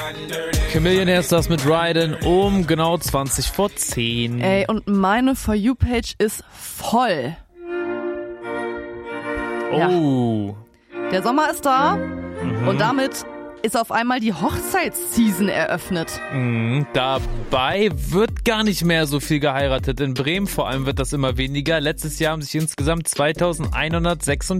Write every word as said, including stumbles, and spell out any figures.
Chameleon ist das mit Ryden um genau zwanzig vor zehn. Ey, und meine For You-Page ist voll. Oh. Ja. Der Sommer ist da mhm. und damit ist auf einmal die Hochzeitsseason eröffnet. Mhm. Dabei wird gar nicht mehr so viel geheiratet. In Bremen vor allem wird das immer weniger. Letztes Jahr haben sich insgesamt zweitausendeinhundertsechsundvierzig